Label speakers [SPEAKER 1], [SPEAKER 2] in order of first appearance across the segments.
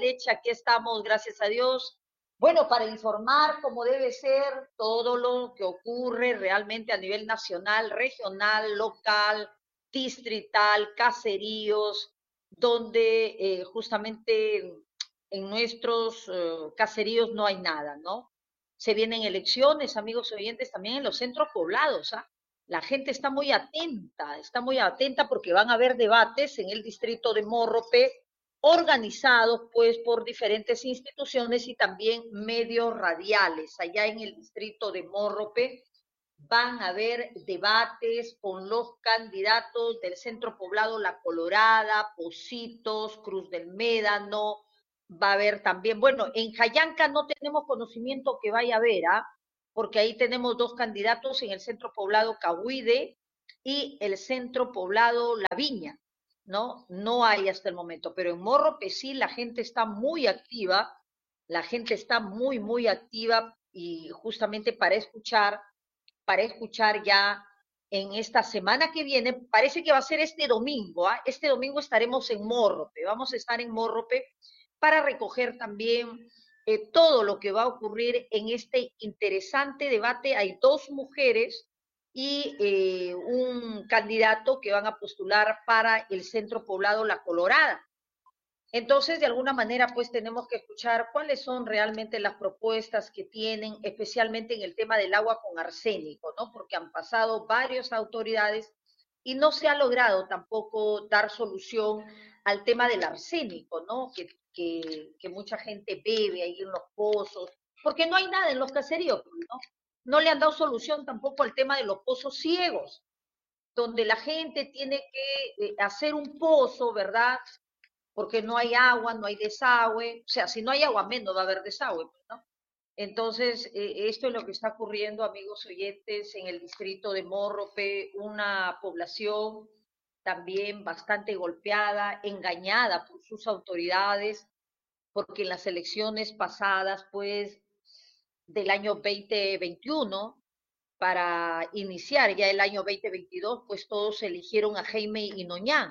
[SPEAKER 1] Leche, aquí estamos, gracias a Dios. Bueno, para informar cómo debe ser todo lo que ocurre realmente a nivel nacional, regional, local, distrital, caseríos, donde justamente en nuestros caseríos no hay nada, ¿no? Se vienen elecciones, amigos oyentes, también en los centros poblados, ¿ah? La gente está muy atenta porque van a haber debates en el distrito de Morrope, organizados pues por diferentes instituciones y también medios radiales. Allá en el distrito de Morrope van a haber debates con los candidatos del centro poblado La Colorada, Pocitos, Cruz del Médano. Va a haber también, bueno, en Jayanca no tenemos conocimiento que vaya a haber, ¿ah? Porque ahí tenemos dos candidatos en el centro poblado Cahuide y el centro poblado La Viña, ¿no? No hay hasta el momento, pero en Morrope sí la gente está muy activa, la gente está muy, muy activa y justamente para escuchar ya en esta semana que viene, parece que va a ser este domingo, ¿ah? Este domingo estaremos en Morrope, vamos a estar en Morrope para recoger también todo lo que va a ocurrir en este interesante debate. Hay dos mujeres y un candidato que van a postular para el centro poblado La Colorada. Entonces, de alguna manera, pues tenemos que escuchar cuáles son realmente las propuestas que tienen, especialmente en el tema del agua con arsénico, ¿no? Porque han pasado varias autoridades y no se ha logrado tampoco dar solución al tema del arsénico, ¿no? Que mucha gente bebe ahí en los pozos, porque no hay nada en los caseríos, ¿no? No le han dado solución tampoco al tema de los pozos ciegos, donde la gente tiene que hacer un pozo, ¿verdad? Porque no hay agua, no hay desagüe, o sea, si no hay agua menos va a haber desagüe, ¿no? Entonces, esto es lo que está ocurriendo, amigos oyentes, en el distrito de Morrope, una población también bastante golpeada, engañada por sus autoridades, porque en las elecciones pasadas, pues, del año 2021, para iniciar ya el año 2022, pues todos eligieron a Jaime Inoñán,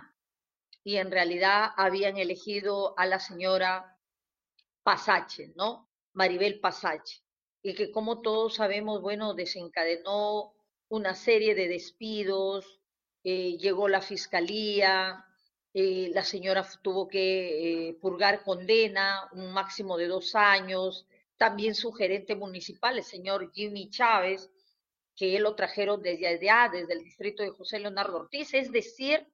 [SPEAKER 1] y en realidad habían elegido a la señora Pasache, ¿no? Maribel Pasache, y que como todos sabemos, bueno, desencadenó una serie de despidos, llegó la fiscalía, la señora tuvo que purgar condena, un máximo de 2 años, también su gerente municipal, el señor Jimmy Chávez, que él lo trajeron desde allá, desde el distrito de José Leonardo Ortiz, es decir,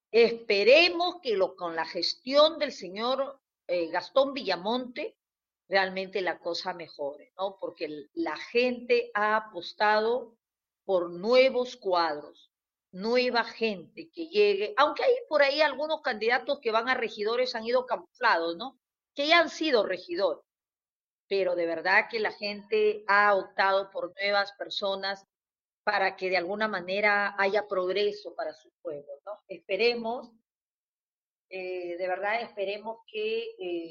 [SPEAKER 1] esperemos que con la gestión del señor Gastón Villamonte realmente la cosa mejore, ¿no? Porque la gente ha apostado por nuevos cuadros, nueva gente que llegue, aunque hay por ahí algunos candidatos que van a regidores han ido camuflados, ¿no? Que ya han sido regidores, pero de verdad que la gente ha optado por nuevas personas para que de alguna manera haya progreso para su pueblo, ¿no? Esperemos, de verdad esperemos que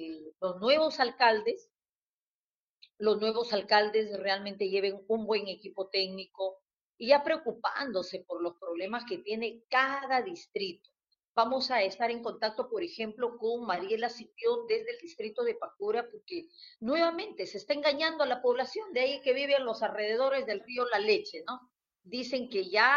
[SPEAKER 1] los nuevos alcaldes realmente lleven un buen equipo técnico y ya preocupándose por los problemas que tiene cada distrito. Vamos a estar en contacto, por ejemplo, con Mariela Cipión desde el distrito de Pacura, porque nuevamente se está engañando a la población de ahí que vive en los alrededores del río La Leche, ¿no? Dicen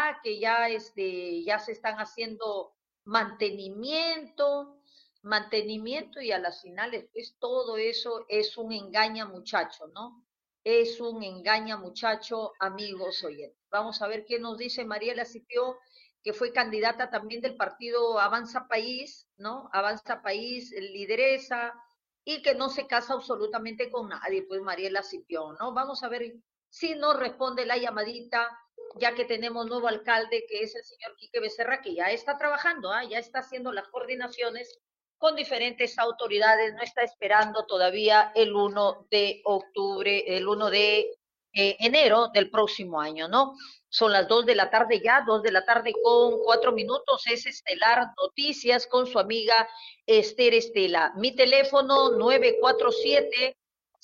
[SPEAKER 1] ya se están haciendo mantenimiento, mantenimiento y a las finales, pues todo eso es un engaña muchacho, ¿no? Es un engaña muchacho, amigos oyentes. Vamos a ver qué nos dice Mariela Cipión, que fue candidata también del partido Avanza País, ¿no? Avanza País, lideresa, y que no se casa absolutamente con nadie, pues Mariela Cipión, ¿no? Vamos a ver si nos responde la llamadita, ya que tenemos nuevo alcalde, que es el señor Quique Becerra, que ya está trabajando, ¿ah? Ya está haciendo las coordinaciones con diferentes autoridades, no está esperando todavía el 1 de octubre, el 1 de enero del próximo año, ¿no? Son las 2 de la tarde ya, 2 de la tarde con 4 minutos, es Estelar Noticias con su amiga Esther Estela. Mi teléfono 947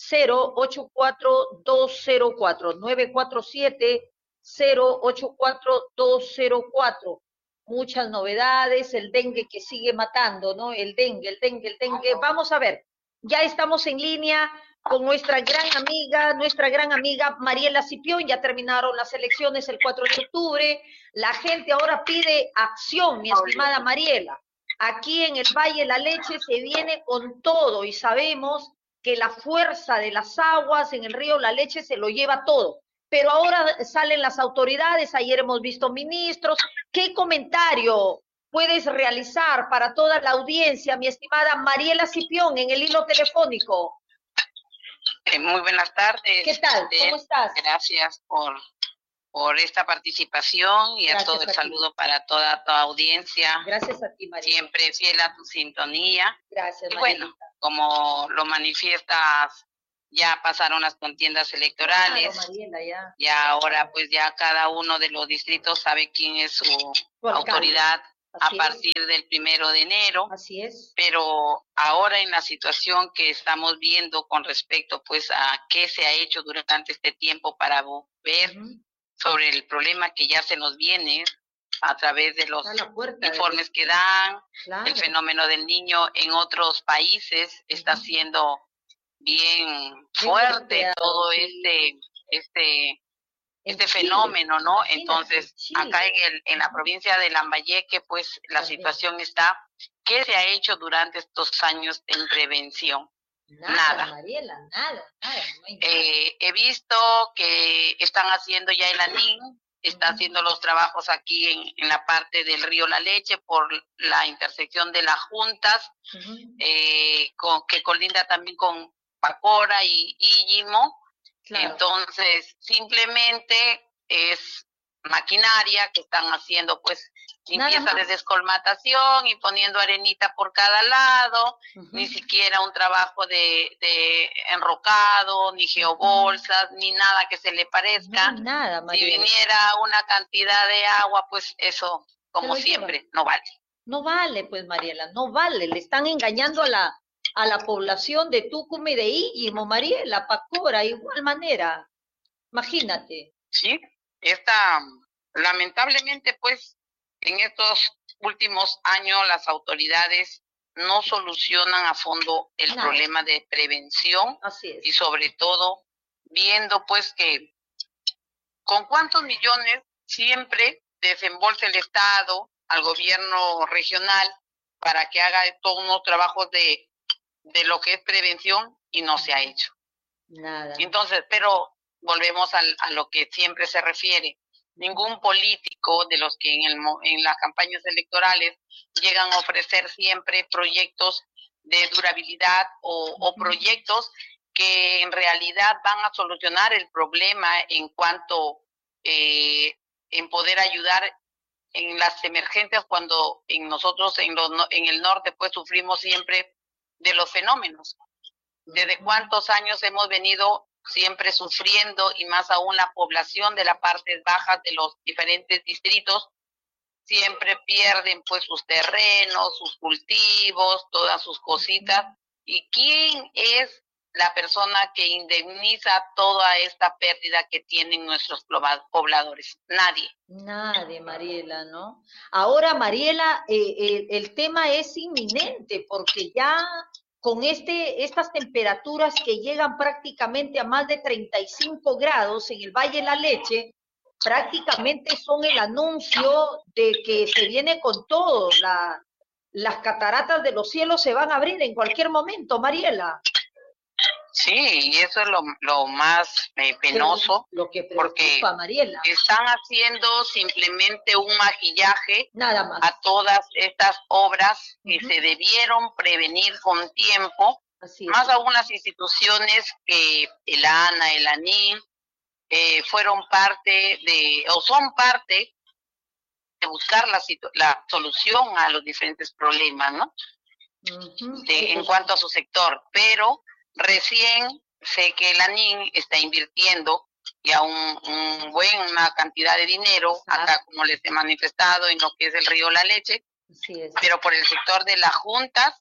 [SPEAKER 1] 084 204 947 084 204. Muchas novedades, el dengue que sigue matando, ¿no? El dengue. Vamos a ver, Ya estamos en línea con nuestra gran amiga Mariela Cipión. Ya terminaron las elecciones el 4 de octubre. La gente ahora pide acción, mi estimada Mariela. Aquí en el Valle La Leche se viene con todo y sabemos que la fuerza de las aguas en el río La Leche se lo lleva todo. Pero ahora salen las autoridades, ayer hemos visto ministros. ¿Qué comentario puedes realizar para toda la audiencia, mi estimada Mariela Cipión, en el hilo telefónico?
[SPEAKER 2] Muy buenas tardes.
[SPEAKER 1] ¿Qué tal? ¿Cómo estás?
[SPEAKER 2] Gracias por esta participación y
[SPEAKER 1] Gracias
[SPEAKER 2] a todo el
[SPEAKER 1] a ti.
[SPEAKER 2] saludo para toda tu audiencia.
[SPEAKER 1] Gracias a ti, Mariela.
[SPEAKER 2] Siempre fiel a tu sintonía.
[SPEAKER 1] Gracias,
[SPEAKER 2] y
[SPEAKER 1] Mariela.
[SPEAKER 2] Bueno, como lo manifiestas, ya pasaron las contiendas electorales.
[SPEAKER 1] Claro, Mariela, ya.
[SPEAKER 2] Y ahora pues ya cada uno de los distritos sabe quién es su autoridad a partir del 1 de enero.
[SPEAKER 1] Así es.
[SPEAKER 2] Pero ahora en la situación que estamos viendo con respecto pues a qué se ha hecho durante este tiempo para ver sobre el problema que ya se nos viene a través de los informes que dan, el fenómeno del niño en otros países está siendo bien fuerte todo este fenómeno, ¿no? Entonces, acá en la provincia de Lambayeque, pues la situación está, ¿qué se ha hecho durante estos años en prevención? Nada.
[SPEAKER 1] Mariela, nada.
[SPEAKER 2] He visto que están haciendo ya el ANIN, está haciendo los trabajos aquí en la parte del río La Leche por la intersección de las juntas, que colinda también con Pacora y Íllimo. Claro. Entonces, simplemente es maquinaria que están haciendo, pues, limpieza de descolmatación y poniendo arenita por cada lado, ni siquiera un trabajo de enrocado, ni geobolsas, ni nada que se le parezca.
[SPEAKER 1] No, nada,
[SPEAKER 2] si viniera una cantidad de agua, pues eso, como siempre, no vale.
[SPEAKER 1] No vale, pues, Mariela, no vale. Le están engañando a la población de Tucumán y de Íllimo, Mariela, Pacora, igual manera. Imagínate.
[SPEAKER 2] Sí, lamentablemente, pues, en estos últimos años las autoridades no solucionan a fondo el problema de prevención.
[SPEAKER 1] Así es.
[SPEAKER 2] Y sobre todo viendo, pues, que con cuántos millones siempre desembolsa el Estado al gobierno regional para que haga todos unos trabajos de lo que es prevención y no se ha hecho.
[SPEAKER 1] Nada.
[SPEAKER 2] Entonces, pero volvemos a lo que siempre se refiere. Ningún político de los que en las campañas electorales llegan a ofrecer siempre proyectos de durabilidad o proyectos que en realidad van a solucionar el problema en cuanto en poder ayudar en las emergencias cuando nosotros en el norte pues sufrimos siempre de los fenómenos. ¿Desde cuántos años hemos venido siempre sufriendo, y más aún la población de las partes bajas de los diferentes distritos, siempre pierden pues sus terrenos, sus cultivos, todas sus cositas? ¿Y quién es la persona que indemniza toda esta pérdida que tienen nuestros pobladores? Nadie.
[SPEAKER 1] Nadie, Mariela, ¿no? Ahora, Mariela, el tema es inminente porque ya con estas temperaturas que llegan prácticamente a más de 35 grados en el Valle de La Leche, prácticamente son el anuncio de que se viene con todo. Las cataratas de los cielos se van a abrir en cualquier momento, Mariela.
[SPEAKER 2] Sí, y eso es lo más penoso,
[SPEAKER 1] lo que preocupa,
[SPEAKER 2] porque
[SPEAKER 1] Mariela,
[SPEAKER 2] están haciendo simplemente un maquillaje
[SPEAKER 1] nada más
[SPEAKER 2] a todas estas obras que se debieron prevenir con tiempo. Más aún las instituciones que el ANA, el ANIN, fueron parte o son parte de buscar la solución a los diferentes problemas, ¿no? En cuanto a su sector, pero recién sé que el ANIN está invirtiendo ya una cantidad de dinero, acá como les he manifestado, en lo que es el río La Leche, pero por el sector de las juntas,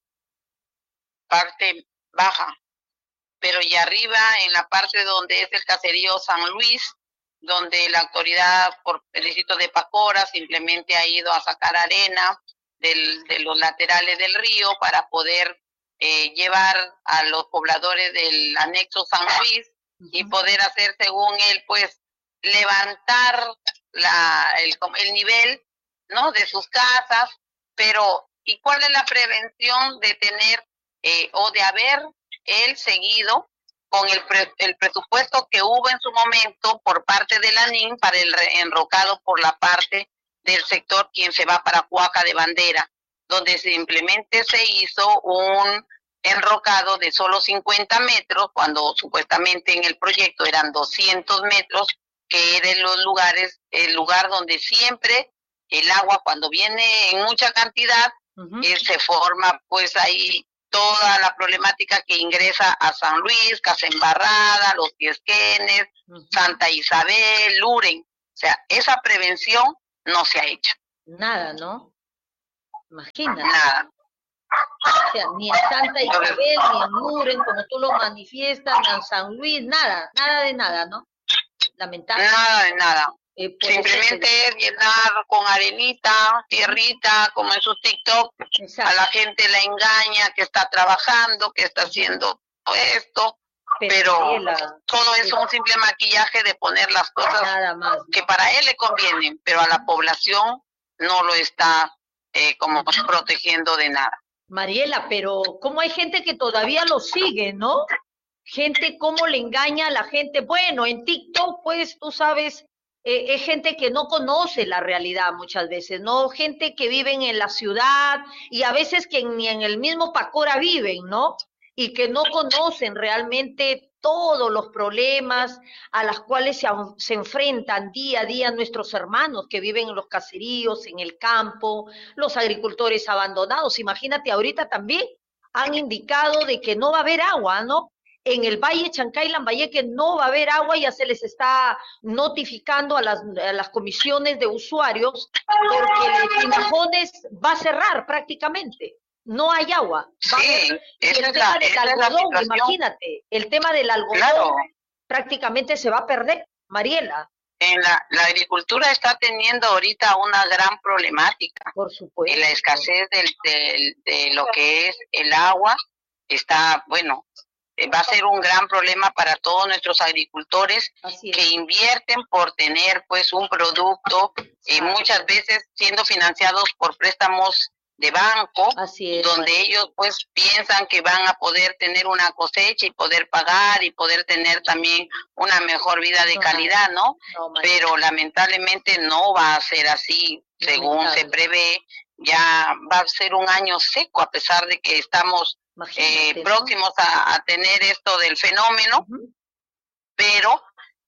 [SPEAKER 2] parte baja, pero y arriba en la parte donde es el caserío San Luis, donde la autoridad por el distrito de Pacora simplemente ha ido a sacar arena de los laterales del río para poder llevar a los pobladores del anexo San Luis y poder hacer, según él, pues levantar el nivel, ¿no?, de sus casas. Pero ¿y cuál es la prevención de tener o de haber él seguido con el presupuesto que hubo en su momento por parte de la NIN para el enrocado por la parte del sector quien se va para Cuaca de Bandera, donde simplemente se hizo un enrocado de solo 50 metros, cuando supuestamente en el proyecto eran 200 metros, que era el lugar donde siempre el agua, cuando viene en mucha cantidad, se forma pues ahí toda la problemática que ingresa a San Luis, Casa Embarrada, Los Tiesquenes, Santa Isabel, Luren. O sea, esa prevención no se ha hecho.
[SPEAKER 1] Nada, ¿no? Imagínate.
[SPEAKER 2] Nada.
[SPEAKER 1] O sea, ni en Santa Isabel, ni en Luren, como tú lo manifiestas, ni en San Luis, nada, nada de nada, ¿no? Lamentable.
[SPEAKER 2] Nada de nada. Simplemente es llenar con arenita, tierrita, como en sus TikTok. Exacto. A la gente la engaña que está trabajando, que está haciendo esto, pero todo es un simple maquillaje de poner las cosas nada más, ¿no?, que para él le convienen, pero a la población no lo está como protegiendo de nada.
[SPEAKER 1] Mariela, pero ¿cómo hay gente que todavía lo sigue, no? Gente, ¿cómo le engaña a la gente? Bueno, en TikTok, pues, tú sabes, es gente que no conoce la realidad muchas veces, ¿no? Gente que viven en la ciudad y a veces que ni en el mismo Pacora viven, ¿no? Y que no conocen realmente todos los problemas a los cuales se enfrentan día a día nuestros hermanos que viven en los caseríos, en el campo, los agricultores abandonados. Imagínate, ahorita también han indicado de que no va a haber agua, ¿no? En el Valle Chancay, Lambayeque, no va a haber agua, ya se les está notificando a las comisiones de usuarios, porque el Tinajones va a cerrar prácticamente, no hay agua.
[SPEAKER 2] Sí,
[SPEAKER 1] el tema del algodón, imagínate, el tema del algodón prácticamente se va a perder, Mariela.
[SPEAKER 2] En la agricultura está teniendo ahorita una gran problemática.
[SPEAKER 1] Por supuesto.
[SPEAKER 2] La escasez de lo que es el agua está, bueno, va a ser un gran problema para todos nuestros agricultores que invierten por tener pues un producto, muchas veces siendo financiados por préstamos de banco, donde ellos pues piensan que van a poder tener una cosecha y poder pagar y poder tener también una mejor vida de calidad, ¿no? Pero lamentablemente no va a ser así, según se prevé. Ya va a ser un año seco, a pesar de que estamos próximos a tener esto del fenómeno, pero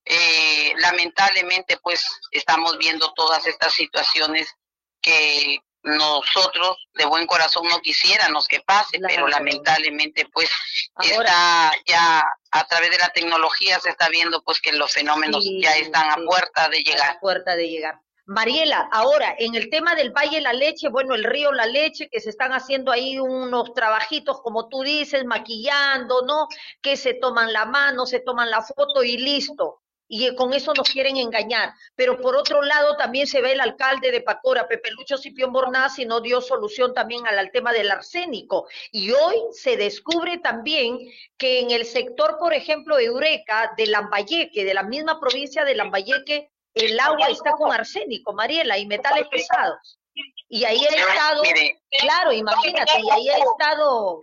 [SPEAKER 2] lamentablemente pues estamos viendo todas estas situaciones que nosotros de buen corazón no quisiéramos que pase, pero lamentablemente pues ahora, está ya a través de la tecnología se está viendo pues que los fenómenos ya están a puerta de llegar.
[SPEAKER 1] A puerta de llegar. Mariela, ahora, en el tema del Valle La Leche, bueno, el río La Leche, que se están haciendo ahí unos trabajitos, como tú dices, maquillando, ¿no? Que se toman la mano, se toman la foto y listo. Y con eso nos quieren engañar. Pero por otro lado también se ve el alcalde de Pacora, Pepe Lucho Cipión Bornaz, y no dio solución también al tema del arsénico. Y hoy se descubre también que en el sector, por ejemplo, Eureka, de Lambayeque, de la misma provincia de Lambayeque, el agua está con arsénico, Mariela, y metales pesados. Y ahí ha estado, claro, imagínate, y ahí ha estado...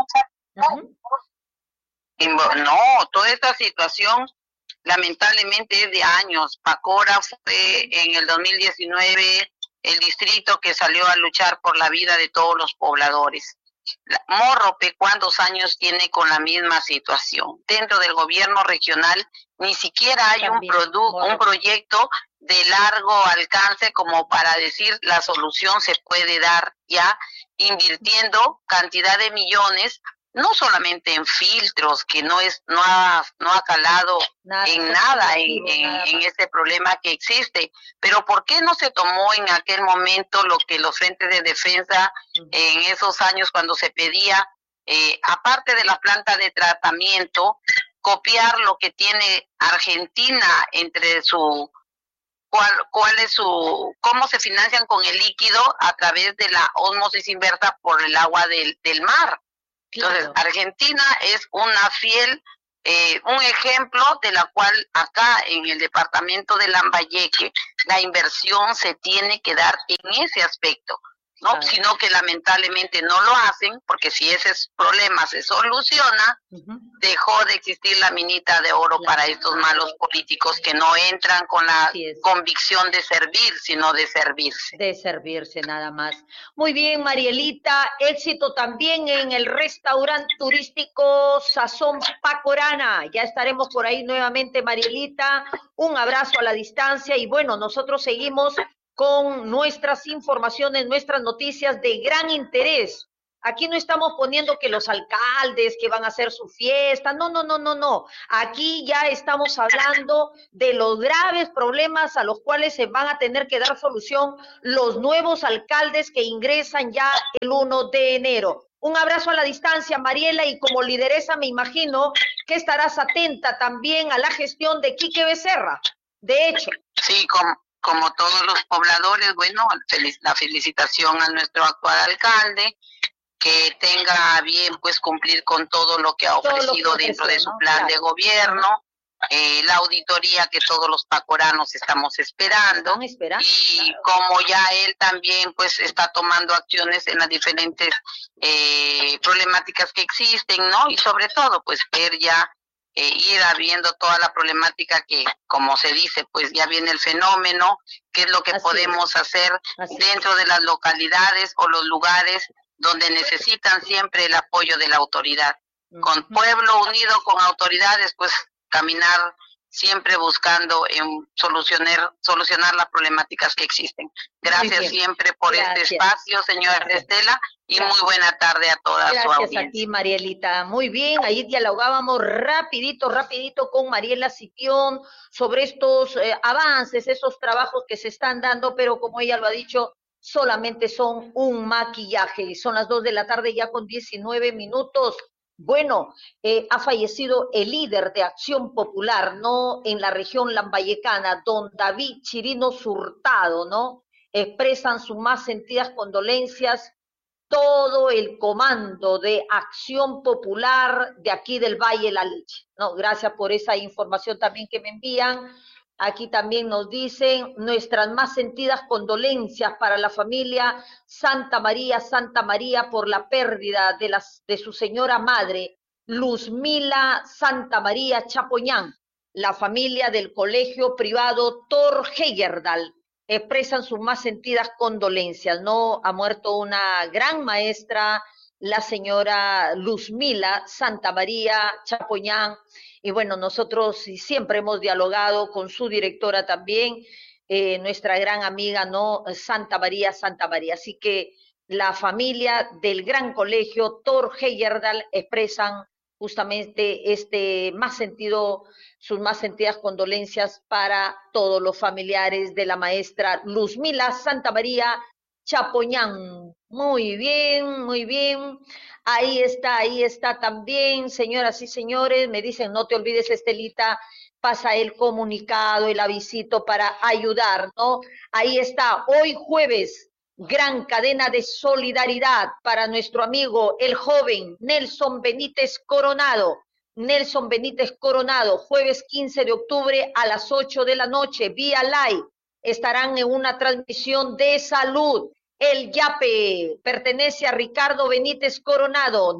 [SPEAKER 2] No, toda esta situación lamentablemente es de años. Pacora fue en el 2019 el distrito que salió a luchar por la vida de todos los pobladores. Morrope, ¿cuántos años tiene con la misma situación? Dentro del gobierno regional ni siquiera hay un proyecto de largo alcance como para decir la solución se puede dar ya invirtiendo cantidad de millones, no solamente en filtros, que no ha calado en nada en este problema que existe, pero ¿por qué no se tomó en aquel momento lo que los frentes de defensa en esos años cuando se pedía, aparte de la planta de tratamiento, copiar lo que tiene Argentina entre cómo se financian con el líquido a través de la ósmosis inversa por el agua del mar? Entonces, Argentina es una fiel, un ejemplo de la cual acá en el departamento de Lambayeque la inversión se tiene que dar en ese aspecto, ¿no? Sino que lamentablemente no lo hacen, porque si ese problema se soluciona, dejó de existir la minita de oro para estos malos políticos que no entran con la convicción de servir, sino de servirse.
[SPEAKER 1] De servirse nada más. Muy bien, Marielita, éxito también en el restaurante turístico Sazón Pacorana. Ya estaremos por ahí nuevamente, Marielita. Un abrazo a la distancia y bueno, nosotros seguimos con nuestras informaciones, nuestras noticias de gran interés. Aquí no estamos poniendo que los alcaldes que van a hacer su fiesta, no, no, no, no, no. Aquí ya estamos hablando de los graves problemas a los cuales se van a tener que dar solución los nuevos alcaldes que ingresan ya el 1 de enero. Un abrazo a la distancia, Mariela, y como lideresa me imagino que estarás atenta también a la gestión de Quique Becerra. De hecho.
[SPEAKER 2] Sí, como todos los pobladores, bueno, la felicitación a nuestro actual alcalde, que tenga bien pues cumplir con todo lo que ha ofrecido dentro de su plan de gobierno, la auditoría que todos los pacoranos estamos esperando, y como ya él también pues está tomando acciones en las diferentes problemáticas que existen, ¿no? Y sobre todo pues ver ya ir viendo toda la problemática que, como se dice, pues ya viene el fenómeno, qué es lo que podemos hacer dentro de las localidades o los lugares donde necesitan siempre el apoyo de la autoridad. Con pueblo unido, con autoridades, pues caminar siempre buscando solucionar las problemáticas que existen. Gracias siempre por este espacio, señora Estela, y muy buena tarde a toda su audiencia.
[SPEAKER 1] Gracias a ti, Marielita. Muy bien, ahí dialogábamos rapidito con Mariela Siquión sobre estos avances, esos trabajos que se están dando, pero como ella lo ha dicho, solamente son un maquillaje. Son las 2 de la tarde ya con 19 minutos. Bueno, ha fallecido el líder de Acción Popular, ¿no? En la región lambayecana, don David Chirino Hurtado, ¿no? Expresan sus más sentidas condolencias todo el comando de Acción Popular de aquí del Valle de la Leche, ¿no? Gracias por esa información también que me envían. Aquí también nos dicen nuestras más sentidas condolencias para la familia Santa María, por la pérdida de su señora madre, Luzmila Santa María Chapoñán, la familia del colegio privado Thor Heyerdahl. Expresan sus más sentidas condolencias, ¿no? Ha muerto una gran maestra, la señora Luzmila Santa María Chapoñán, y bueno, nosotros siempre hemos dialogado con su directora también, nuestra gran amiga, ¿no? Santa María. Así que la familia del gran colegio Thor Heyerdahl expresan justamente sus más sentidas condolencias para todos los familiares de la maestra Luzmila Santa María Chapoñán. Muy bien, muy bien. Ahí está también, señoras y señores, me dicen, no te olvides, Estelita, pasa el comunicado, el avisito para ayudar, ¿no? Ahí está, hoy jueves, gran cadena de solidaridad para nuestro amigo, el joven Nelson Benítez Coronado. Nelson Benítez Coronado, jueves 15 de octubre a las 8 de la noche, vía live. Estarán en una transmisión de salud. El YAPE pertenece a Ricardo Benítez Coronado,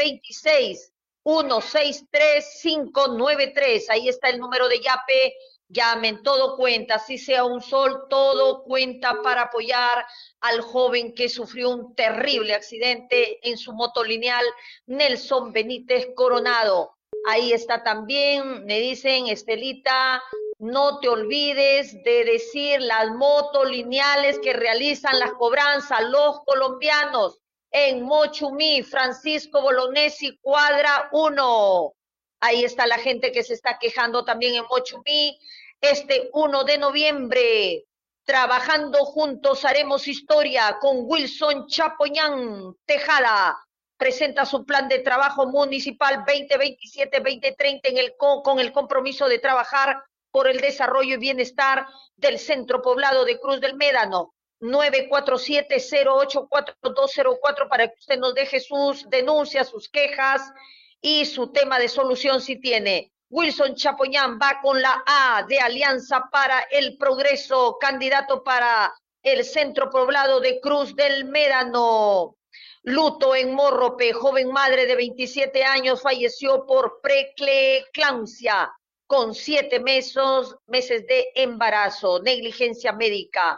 [SPEAKER 1] 926-163-593. Ahí está el número de YAPE. Llamen, todo cuenta, si sea un sol, todo cuenta para apoyar al joven que sufrió un terrible accidente en su moto lineal, Nelson Benítez Coronado. Ahí está también, me dicen, Estelita, no te olvides de decir las motos lineales que realizan las cobranzas los colombianos en Mochumí, Francisco Bolognesi, cuadra 1. Ahí está la gente que se está quejando también en Mochumí. Este 1 de noviembre, trabajando juntos haremos historia con Wilson Chapoñán Tejada. Presenta su plan de trabajo municipal 2027-2030 con el compromiso de trabajar por el desarrollo y bienestar del centro poblado de Cruz del Médano. 947-084-204 para que usted nos deje sus denuncias, sus quejas y su tema de solución si tiene. Wilson Chapoñán va con la A de Alianza para el Progreso, candidato para el centro poblado de Cruz del Médano. Luto en Morrope, joven madre de 27 años falleció por preeclampsia con 7 meses de embarazo, negligencia médica,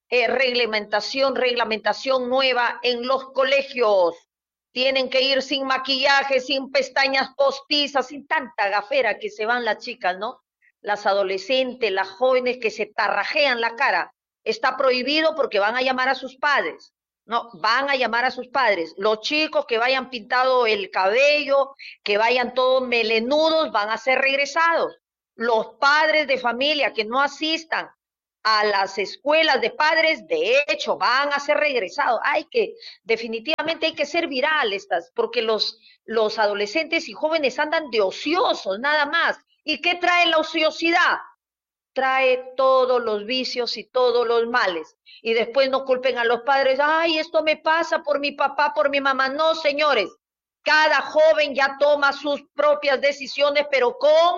[SPEAKER 1] reglamentación nueva en los colegios. Tienen que ir sin maquillaje, sin pestañas postizas, sin tanta gafera que se van las chicas, ¿no? Las adolescentes, las jóvenes que se tarrajean la cara. Está prohibido porque van a llamar a sus padres. No, van a llamar a sus padres. Los chicos que vayan pintado el cabello, que vayan todos melenudos, van a ser regresados. Los padres de familia que no asistan a las escuelas de padres, de hecho, van a ser regresados. Definitivamente hay que ser virales, porque los adolescentes y jóvenes andan de ociosos, nada más. ¿Y qué trae la ociosidad? Trae todos los vicios y todos los males. Y después no culpen a los padres, ay, esto me pasa por mi papá, por mi mamá. No, señores, cada joven ya toma sus propias decisiones, pero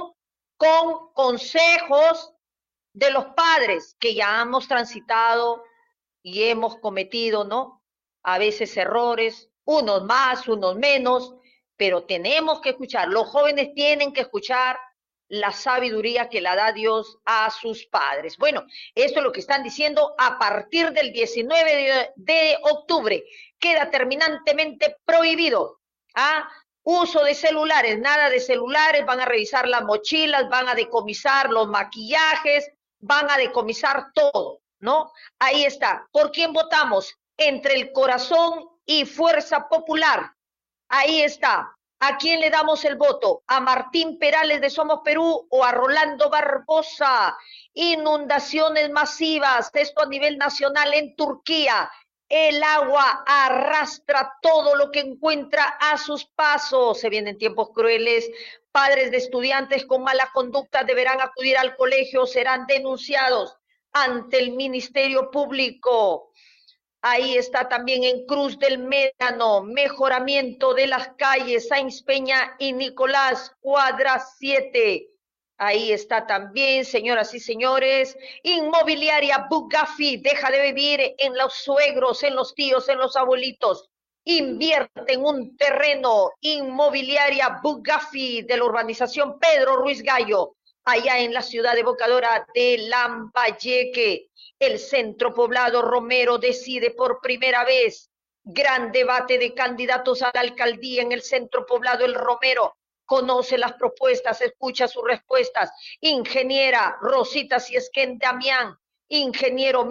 [SPEAKER 1] con consejos de los padres que ya hemos transitado y hemos cometido, ¿no? A veces errores, unos más, unos menos, pero tenemos que escuchar, los jóvenes tienen que escuchar la sabiduría que la da Dios a sus padres. Bueno, esto es lo que están diciendo a partir del 19 de octubre. Queda terminantemente prohibido. Uso de celulares, nada de celulares, van a revisar las mochilas, van a decomisar los maquillajes, van a decomisar todo, ¿no? Ahí está. ¿Por quién votamos? Entre el corazón y Fuerza Popular. Ahí está. ¿A quién le damos el voto? ¿A Martín Perales de Somos Perú o a Rolando Barbosa? Inundaciones masivas, esto a nivel nacional en Turquía. El agua arrastra todo lo que encuentra a sus pasos. Se vienen tiempos crueles. Padres de estudiantes con mala conducta deberán acudir al colegio, serán denunciados ante el Ministerio Público. Ahí está también en Cruz del Médano, mejoramiento de las calles Sáenz Peña y Nicolás, cuadra 7. Ahí está también, señoras y señores, inmobiliaria Bugafi, deja de vivir en los suegros, en los tíos, en los abuelitos. Invierte en un terreno, inmobiliaria Bugafi de la urbanización Pedro Ruiz Gallo, allá en la ciudad evocadora de Lambayeque. El centro poblado Romero decide por primera vez. Gran debate de candidatos a la alcaldía en el centro poblado El Romero. Conoce las propuestas, escucha sus respuestas. Ingeniera Rosita Ciesquén Damián, ingeniera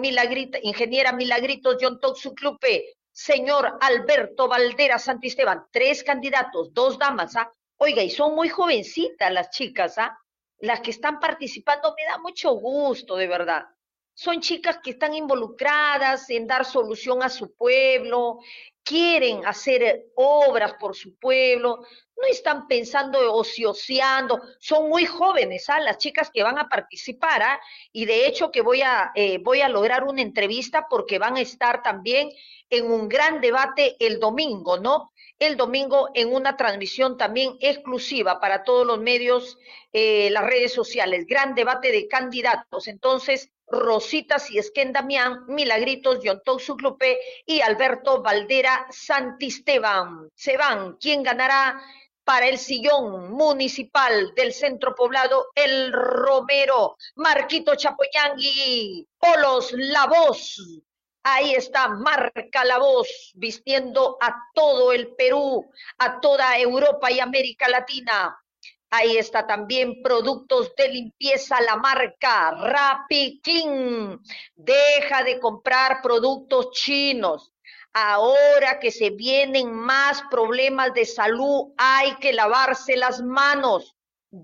[SPEAKER 1] Milagritos John Toxuclupe, señor Alberto Valdera Santisteban. 3 candidatos, 2 damas, Oiga, y son muy jovencitas las chicas, Las que están participando, me da mucho gusto, de verdad. Son chicas que están involucradas en dar solución a su pueblo, quieren hacer obras por su pueblo, no están pensando ocioseando, son muy jóvenes, las chicas que van a participar, y de hecho que voy a lograr una entrevista porque van a estar también en un gran debate el domingo, ¿no? El domingo en una transmisión también exclusiva para todos los medios, las redes sociales, gran debate de candidatos. Entonces, Rosita Ciesquén Damián, Milagritos Yontón Suclupe y Alberto Valdera Santisteban. Se van. ¿Quién ganará para el sillón municipal del centro poblado El Romero? Marquito Chapoyangui, Polos La Voz. Ahí está, marca La Voz, vistiendo a todo el Perú, a toda Europa y América Latina. Ahí está también productos de limpieza, la marca Rappi Clean. Deja de comprar productos chinos. Ahora que se vienen más problemas de salud, hay que lavarse las manos.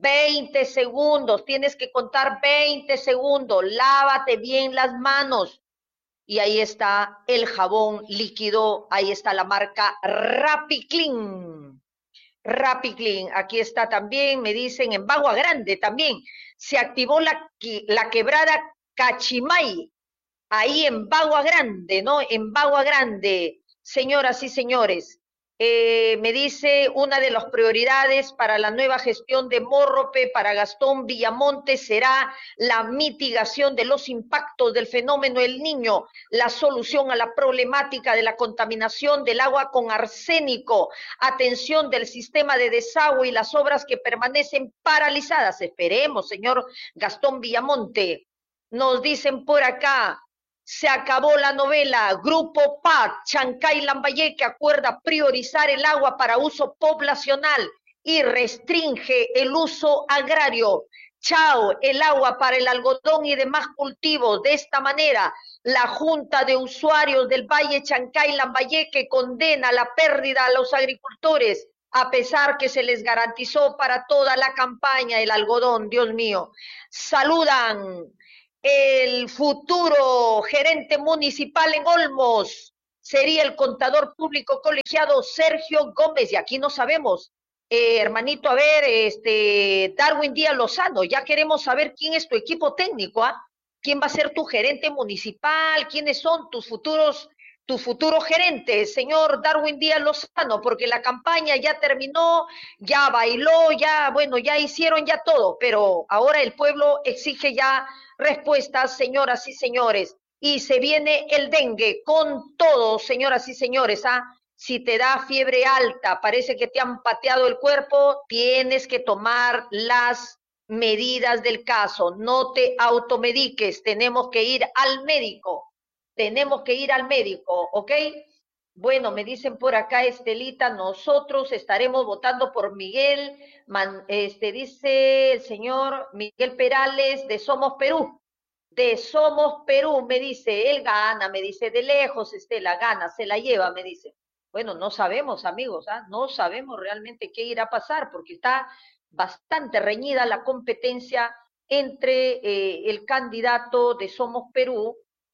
[SPEAKER 1] 20 segundos, tienes que contar 20 segundos. Lávate bien las manos. Y ahí está el jabón líquido, ahí está la marca Rappi Clean. Rappi Clean, aquí está también, me dicen, en Bagua Grande también, se activó la quebrada Cachimay. ahí en Bagua Grande, ¿no? En Bagua Grande, señoras y señores. Me dice una de las prioridades para la nueva gestión de Morrope, para Gastón Villamonte, será la mitigación de los impactos del fenómeno El Niño, la solución a la problemática de la contaminación del agua con arsénico, atención del sistema de desagüe y las obras que permanecen paralizadas. Esperemos, señor Gastón Villamonte. Nos dicen por acá, se acabó la novela. Grupo PAC, Chancay Lambayeque acuerda priorizar el agua para uso poblacional y restringe el uso agrario. Chao, el agua para el algodón y demás cultivos. De esta manera, la Junta de Usuarios del Valle Chancay Lambayeque condena la pérdida a los agricultores, a pesar que se les garantizó para toda la campaña el algodón. Dios mío. Saludan el futuro gerente municipal en Olmos, sería el contador público colegiado Sergio Gómez, y aquí no sabemos, hermanito, a ver, Darwin Díaz Lozano, ya queremos saber quién es tu equipo técnico, ¿ah? ¿Quién va a ser tu gerente municipal? ¿Quiénes son tus futuros gerentes, señor Darwin Díaz Lozano? Porque la campaña ya terminó, ya bailó, ya, bueno, ya hicieron ya todo, pero ahora el pueblo exige ya respuestas, señoras y señores. Y se viene el dengue con todo, señoras y señores. ¿Ah? Si te da fiebre alta, parece que te han pateado el cuerpo, tienes que tomar las medidas del caso. No te automediques, tenemos que ir al médico. Tenemos que ir al médico, ¿ok? Bueno, me dicen por acá, Estelita, nosotros estaremos votando por Miguel, dice el señor Miguel Perales de Somos Perú. De Somos Perú, me dice, él gana, me dice, de lejos, Estela, gana, se la lleva, me dice. Bueno, no sabemos, amigos, ¿ah? No sabemos realmente qué irá a pasar, porque está bastante reñida la competencia entre el candidato de Somos Perú,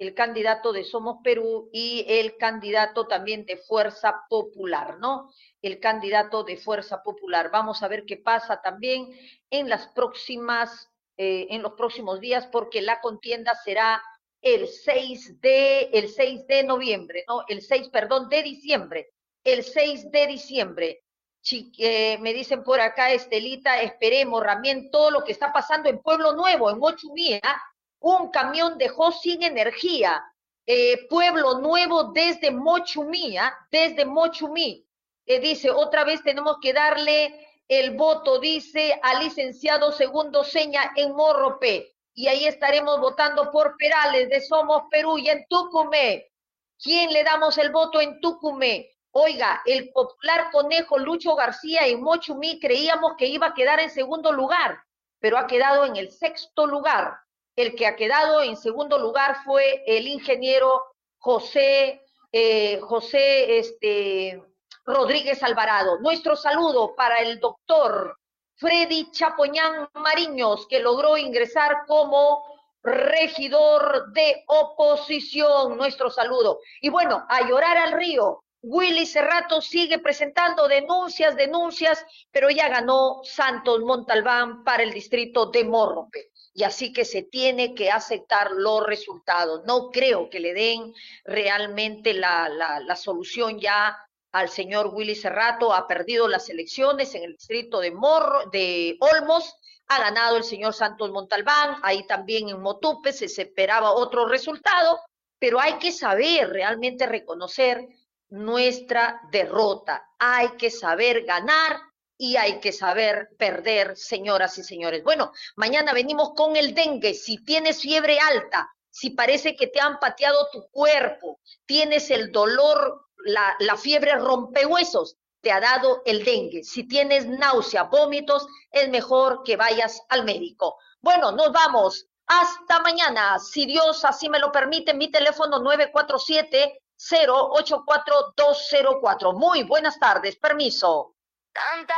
[SPEAKER 1] y el candidato también de Fuerza Popular, ¿no? El candidato de Fuerza Popular. Vamos a ver qué pasa también en en los próximos días, porque la contienda será el 6 de noviembre, ¿no? El 6, perdón, de diciembre. El 6 de diciembre. Me dicen por acá, Estelita, esperemos, Ramien, todo lo que está pasando en Pueblo Nuevo, en Mochumía, un camión dejó sin energía. Pueblo Nuevo desde Mochumí. Dice, otra vez tenemos que darle el voto, dice, al licenciado Segundo Seña en Morrope. Y ahí estaremos votando por Perales de Somos Perú y en Tucumé. ¿Quién le damos el voto en Tucumé? Oiga, el popular conejo Lucho García en Mochumí creíamos que iba a quedar en segundo lugar, pero ha quedado en el sexto lugar. El que ha quedado en segundo lugar fue el ingeniero Rodríguez Alvarado. Nuestro saludo para el doctor Freddy Chapoñán Mariños, que logró ingresar como regidor de oposición. Nuestro saludo. Y bueno, a llorar al río. Willy Cerrato sigue presentando denuncias, pero ya ganó Santos Montalbán para el distrito de Morrope. Y así que se tiene que aceptar los resultados. No creo que le den realmente la solución ya al señor Willy Cerrato. Ha perdido las elecciones en el distrito de Olmos, ha ganado el señor Santos Montalbán, ahí también en Motupe se esperaba otro resultado, pero hay que saber realmente reconocer nuestra derrota. Hay que saber ganar y hay que saber perder, señoras y señores. Bueno, mañana venimos con el dengue. Si tienes fiebre alta, si parece que te han pateado tu cuerpo, tienes el dolor, la fiebre rompehuesos, te ha dado el dengue. Si tienes náusea, vómitos, es mejor que vayas al médico. Bueno, nos vamos. Hasta mañana, si Dios así me lo permite. Mi teléfono 947-084-204. Muy buenas tardes, permiso.